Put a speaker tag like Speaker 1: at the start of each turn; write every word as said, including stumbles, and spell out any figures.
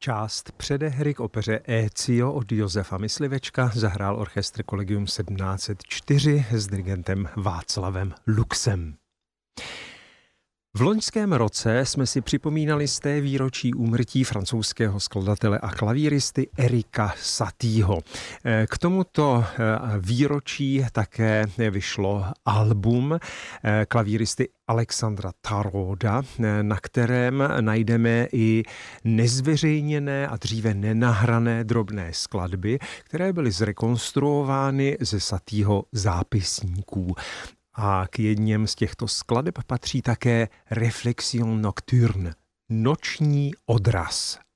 Speaker 1: Část předehry k opeře Ezio od Josefa Myslivečka zahrál orchestr Collegium sedmnáct set čtyři s dirigentem Václavem Luxem. V loňském roce jsme si připomínali z té výročí úmrtí francouzského skladatele a klavíristy Erika Satieho. K tomuto výročí také vyšlo album klavíristy Alexandra Taroda, na kterém najdeme i nezveřejněné a dříve nenahrané drobné skladby, které byly zrekonstruovány ze Satieho zápisníků. A k jedním z těchto skladeb patří také Réflexion nocturne, noční odraz.